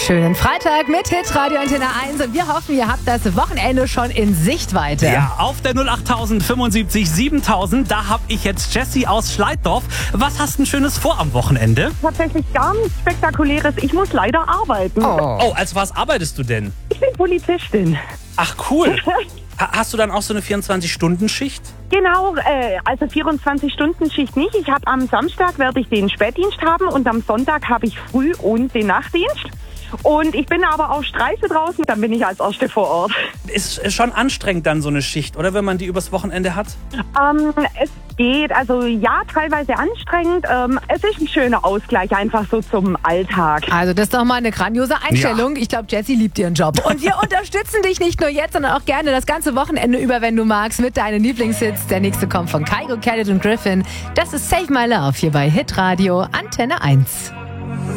Schönen Freitag mit Hitradio Antenne 1 und wir hoffen, ihr habt das Wochenende schon in Sichtweite. Ja, auf der 08000 75 7000, da habe ich jetzt Jessie aus Schleiddorf. Was hast du ein Schönes vor am Wochenende? Tatsächlich gar nichts Spektakuläres. Ich muss leider arbeiten. Oh, als was arbeitest du denn? Ich bin Polizistin. Ach, cool. Hast du dann auch so eine 24-Stunden-Schicht? Genau, also 24-Stunden-Schicht nicht. Ich habe am Samstag werde ich den Spätdienst haben und am Sonntag habe ich Früh- und den Nachtdienst. Und ich bin aber auf Streife draußen, dann bin ich als Erste vor Ort. Ist schon anstrengend dann so eine Schicht, oder, wenn man die übers Wochenende hat? Es geht, also ja, teilweise anstrengend. Es ist ein schöner Ausgleich einfach so zum Alltag. Also das ist doch mal eine grandiose Einstellung. Ja. Ich glaube, Jessie liebt ihren Job. Und wir unterstützen dich nicht nur jetzt, sondern auch gerne das ganze Wochenende über, wenn du magst, mit deinen Lieblingshits. Der nächste kommt von Kygo, Khaled und Griffin. Das ist Save My Love hier bei Hitradio Antenne 1.